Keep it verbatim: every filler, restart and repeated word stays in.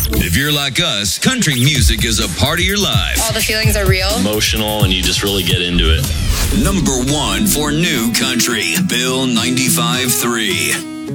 If you're like us, country music is a part of your life. All the feelings are real. Emotional, and you just really get into it. Number one for new country, Bill ninety-five point three.